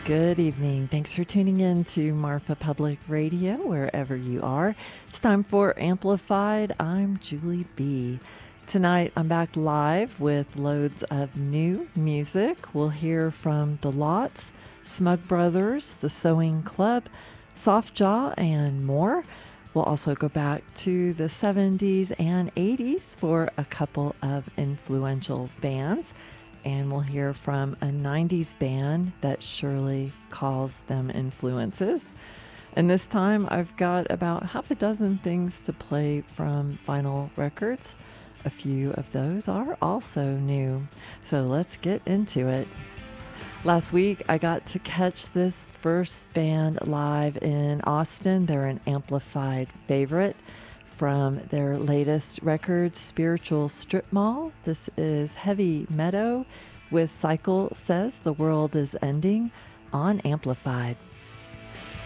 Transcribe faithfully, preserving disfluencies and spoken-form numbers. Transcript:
Good evening. Thanks for tuning in to Marfa Public Radio, wherever you are. It's time for Amplified. I'm Julie B. Tonight, I'm back live with loads of new music. We'll hear from The Lots, Smug Brothers, The Sewing Club, Soft Jaw, and more. We'll also go back to the seventies and eighties for a couple of influential bands. And we'll hear from a nineties band that surely calls them influences. And this time I've got about half a dozen things to play from vinyl records. A few of those are also new. So let's get into it. Last week I got to catch this first band live in Austin. They're an Amplified favorite. From their latest record, Spiritual Strip Mall. This is Heavy Meadow with Cycle Says the World is Ending on Amplified.